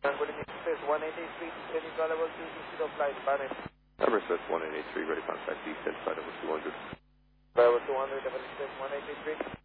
Good evening, space 183, descending flight level 220, flight Barnet. Everest 1883, ready contact, descent flight level 200. Flight level 200, level space 183.